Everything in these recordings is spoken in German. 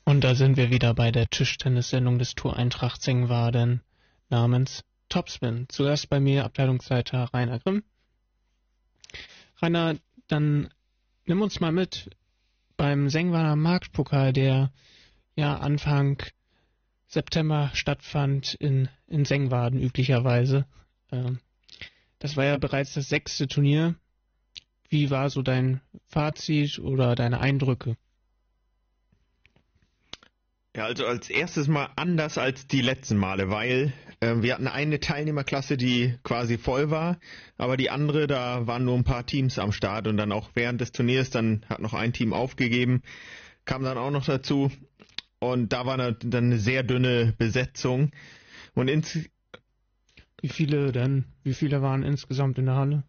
Und da sind wir wieder bei der Tischtennis-Sendung des TuR Eintracht Sengwarden namens Topspin. Zuerst bei mir Abteilungsleiter Rainer Grimm. Rainer, dann nimm uns mal mit beim Sengwarder Marktpokal, der ja Anfang September stattfand in Sengwarden üblicherweise. Das war ja bereits das 6. Turnier. Wie war so dein Fazit oder deine Eindrücke? Ja, also als erstes mal anders als die letzten Male, weil wir hatten eine Teilnehmerklasse, die quasi voll war, aber die andere, da waren nur ein paar Teams am Start und dann auch während des Turniers, dann hat noch ein Team aufgegeben, kam dann auch noch dazu und da war dann eine sehr dünne Besetzung. Und Wie viele waren insgesamt in der Halle?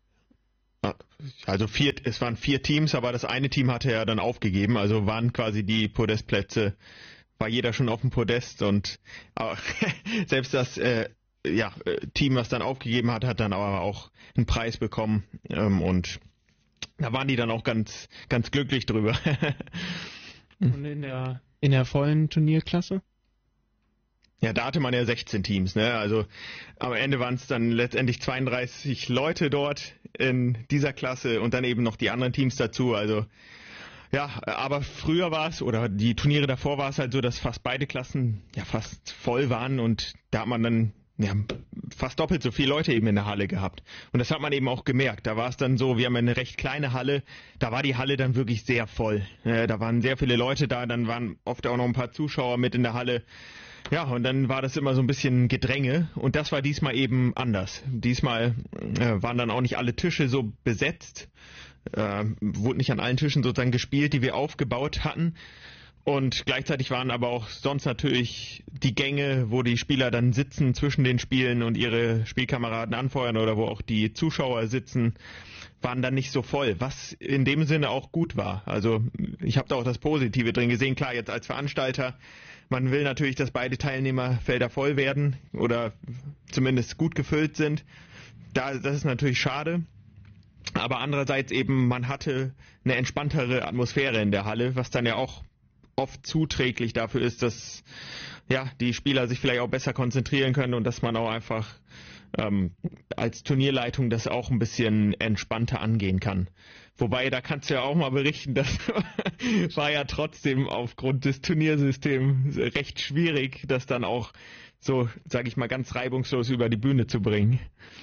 Also es waren 4 Teams, aber das eine Team hatte ja dann aufgegeben, also waren quasi die Podestplätze, war jeder schon auf dem Podest und selbst das Team, was dann aufgegeben hat, hat dann aber auch einen Preis bekommen und da waren die dann auch ganz, ganz glücklich drüber. Und in der vollen Turnierklasse? Ja, da hatte man ja 16 Teams, ne? Also am Ende waren es dann letztendlich 32 Leute dort in dieser Klasse und dann eben noch die anderen Teams dazu. Also ja, aber früher war es, oder die Turniere davor war es halt so, dass fast beide Klassen ja fast voll waren und da hat man dann ja fast doppelt so viele Leute eben in der Halle gehabt. Und das hat man eben auch gemerkt. Da war es dann so, wir haben eine recht kleine Halle, da war die Halle dann wirklich sehr voll. Da waren sehr viele Leute da, dann waren oft auch noch ein paar Zuschauer mit in der Halle. Ja, und dann war das immer so ein bisschen Gedränge und das war diesmal eben anders. Diesmal waren dann auch nicht alle Tische so besetzt, wurde nicht an allen Tischen sozusagen gespielt, die wir aufgebaut hatten. Und gleichzeitig waren aber auch sonst natürlich die Gänge, wo die Spieler dann sitzen zwischen den Spielen und ihre Spielkameraden anfeuern oder wo auch die Zuschauer sitzen, waren dann nicht so voll, was in dem Sinne auch gut war. Also ich habe da auch das Positive drin gesehen. Klar, jetzt als Veranstalter, man will natürlich, dass beide Teilnehmerfelder voll werden oder zumindest gut gefüllt sind. Das ist natürlich schade. Aber andererseits eben, man hatte eine entspanntere Atmosphäre in der Halle, was dann ja auch oft zuträglich dafür ist, dass ja die Spieler sich vielleicht auch besser konzentrieren können und dass man auch einfach als Turnierleitung das auch ein bisschen entspannter angehen kann. Wobei, da kannst du ja auch mal berichten, das war ja trotzdem aufgrund des Turniersystems recht schwierig, das dann auch so, sage ich mal, ganz reibungslos über die Bühne zu bringen.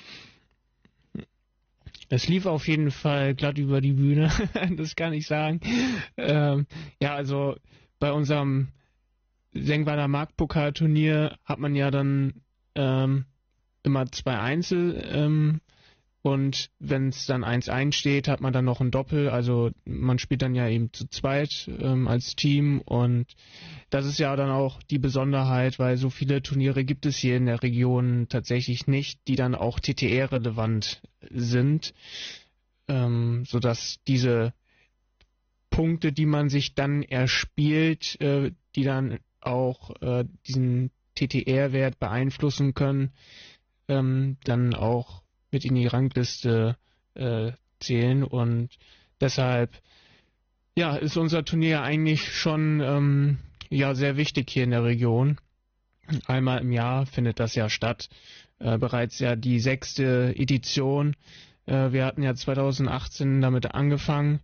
Es lief auf jeden Fall glatt über die Bühne, das kann ich sagen. Ja, also bei unserem Sengwarder Marktpokalturnier hat man ja dann immer 2 Einzel und wenn es dann 1-1 steht, hat man dann noch ein Doppel. Also man spielt dann ja eben zu zweit als Team und das ist ja dann auch die Besonderheit, weil so viele Turniere gibt es hier in der Region tatsächlich nicht, die dann auch TTR-relevant sind, sodass diese Punkte, die man sich dann erspielt, die dann auch diesen TTR-Wert beeinflussen können, dann auch mit in die Rangliste zählen und deshalb ja ist unser Turnier eigentlich schon sehr wichtig hier in der Region. Einmal im Jahr findet das ja statt, bereits ja die 6. Edition. Wir hatten ja 2018 damit angefangen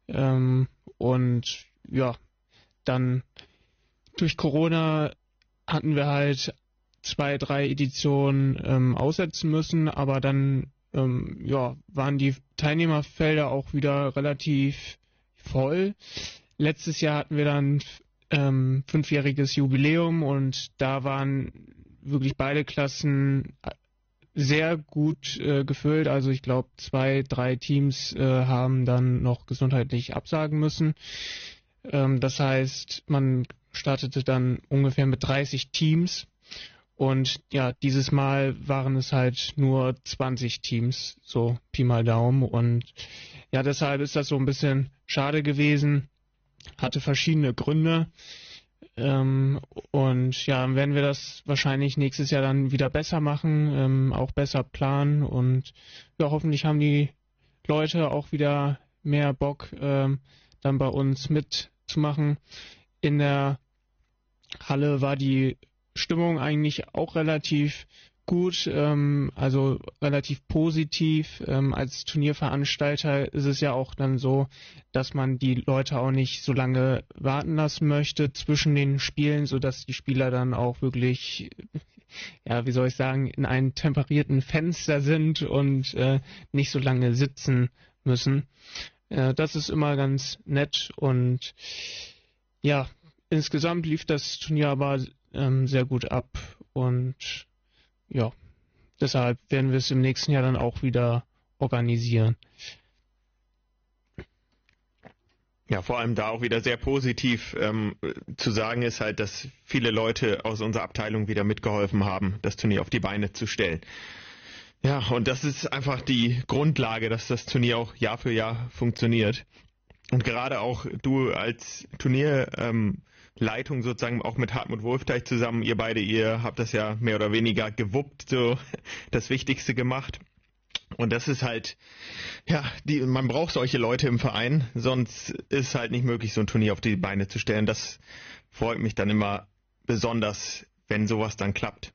und ja, dann durch Corona hatten wir halt 2, 3 Editionen aussetzen müssen, aber dann waren die Teilnehmerfelder auch wieder relativ voll. Letztes Jahr hatten wir dann 5-jähriges Jubiläum und da waren wirklich beide Klassen sehr gut gefüllt. Also ich glaube 2, 3 Teams haben dann noch gesundheitlich absagen müssen. Das heißt, man startete dann ungefähr mit 30 Teams. Und ja, dieses Mal waren es halt nur 20 Teams, so Pi mal Daumen. Und ja, deshalb ist das so ein bisschen schade gewesen, hatte verschiedene Gründe. Und ja, werden wir das wahrscheinlich nächstes Jahr dann wieder besser machen, auch besser planen. Und ja, hoffentlich haben die Leute auch wieder mehr Bock, dann bei uns mitzumachen. in der Halle war die Stimmung eigentlich auch relativ gut, also relativ positiv. Als Turnierveranstalter ist es ja auch dann so, dass man die Leute auch nicht so lange warten lassen möchte zwischen den Spielen, sodass die Spieler dann auch wirklich, ja, wie soll ich sagen, in einem temperierten Fenster sind und nicht so lange sitzen müssen. Das ist immer ganz nett und ja, insgesamt lief das Turnier aber sehr gut ab und ja, deshalb werden wir es im nächsten Jahr dann auch wieder organisieren. Ja, vor allem da auch wieder sehr positiv zu sagen ist halt, dass viele Leute aus unserer Abteilung wieder mitgeholfen haben, das Turnier auf die Beine zu stellen. Ja, und das ist einfach die Grundlage, dass das Turnier auch Jahr für Jahr funktioniert. Und gerade auch du als Turnierleitung sozusagen auch mit Hartmut Wolfteich zusammen, ihr habt das ja mehr oder weniger gewuppt, so das Wichtigste gemacht. Und das ist halt, ja, man braucht solche Leute im Verein, sonst ist halt nicht möglich, so ein Turnier auf die Beine zu stellen. Das freut mich dann immer besonders, wenn sowas dann klappt.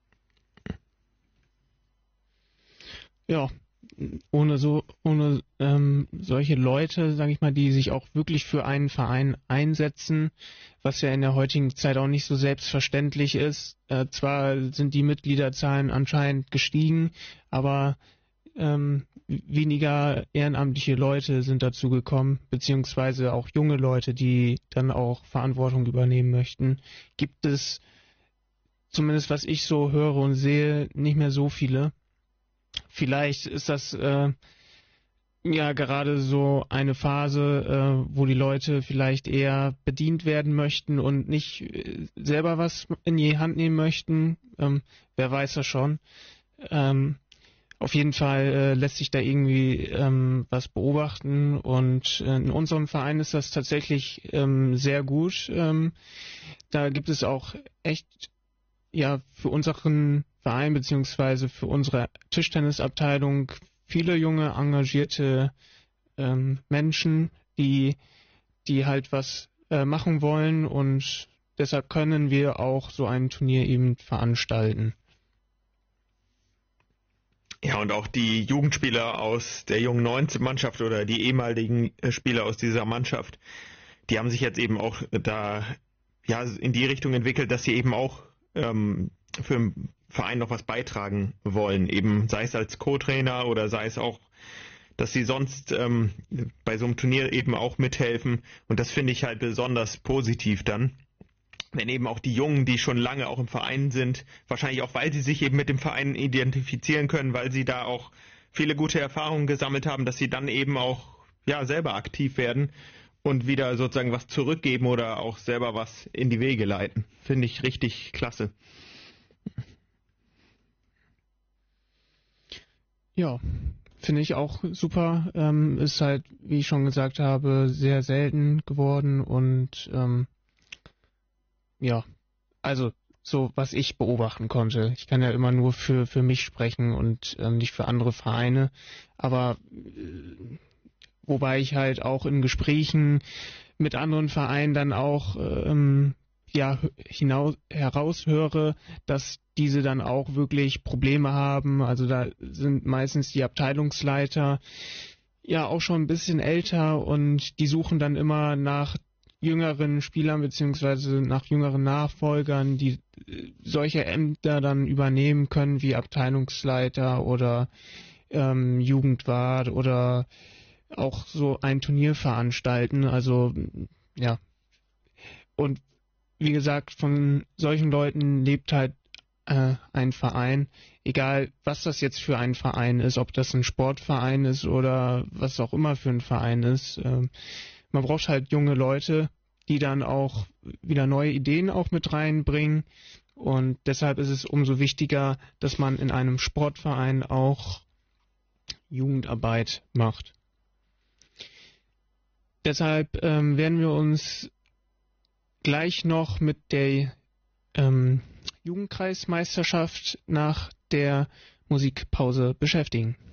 Ja, ohne solche Leute, sage ich mal, die sich auch wirklich für einen Verein einsetzen, was ja in der heutigen Zeit auch nicht so selbstverständlich ist. Zwar sind die Mitgliederzahlen anscheinend gestiegen, aber weniger ehrenamtliche Leute sind dazu gekommen, beziehungsweise auch junge Leute, die dann auch Verantwortung übernehmen möchten. Gibt es, zumindest was ich so höre und sehe, nicht mehr so viele. Vielleicht ist das ja gerade so eine Phase, wo die Leute vielleicht eher bedient werden möchten und nicht selber was in die Hand nehmen möchten. Wer weiß das schon. Auf jeden Fall lässt sich da irgendwie was beobachten und in unserem Verein ist das tatsächlich sehr gut. Da gibt es auch echt ja für unseren Verein beziehungsweise für unsere Tischtennisabteilung viele junge, engagierte Menschen, die halt was machen wollen und deshalb können wir auch so ein Turnier eben veranstalten. Ja, und auch die Jugendspieler aus der jungen 19-Mannschaft oder die ehemaligen Spieler aus dieser Mannschaft, die haben sich jetzt eben auch da ja in die Richtung entwickelt, dass sie eben auch für den Verein noch was beitragen wollen, eben sei es als Co-Trainer oder sei es auch, dass sie sonst bei so einem Turnier eben auch mithelfen und das finde ich halt besonders positiv dann, wenn eben auch die Jungen, die schon lange auch im Verein sind, wahrscheinlich auch, weil sie sich eben mit dem Verein identifizieren können, weil sie da auch viele gute Erfahrungen gesammelt haben, dass sie dann eben auch ja selber aktiv werden und wieder sozusagen was zurückgeben oder auch selber was in die Wege leiten. Finde ich richtig klasse. Ja, finde ich auch super. Ist halt, wie ich schon gesagt habe, sehr selten geworden und ja, also so was ich beobachten konnte. Ich kann ja immer nur für mich sprechen und nicht für andere Vereine, aber wobei ich halt auch in Gesprächen mit anderen Vereinen dann auch ja heraushöre, dass diese dann auch wirklich Probleme haben. Also da sind meistens die Abteilungsleiter ja auch schon ein bisschen älter und die suchen dann immer nach jüngeren Spielern beziehungsweise nach jüngeren Nachfolgern, die solche Ämter dann übernehmen können wie Abteilungsleiter oder Jugendwart oder auch so ein Turnier veranstalten. Also ja. Und wie gesagt, von solchen Leuten lebt halt ein Verein, egal was das jetzt für ein Verein ist, ob das ein Sportverein ist oder was auch immer für ein Verein ist. Man braucht halt junge Leute, die dann auch wieder neue Ideen auch mit reinbringen. Und deshalb ist es umso wichtiger, dass man in einem Sportverein auch Jugendarbeit macht. Deshalb werden wir uns gleich noch mit der Jugendkreismeisterschaft nach der Musikpause beschäftigen.